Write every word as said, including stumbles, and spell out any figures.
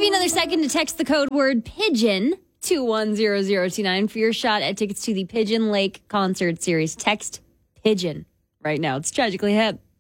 you another second to text the code word pigeon to one zero zero two nine for your shot at tickets to the Pigeon Lake Concert Series. Text pigeon right now. It's Tragically Hip.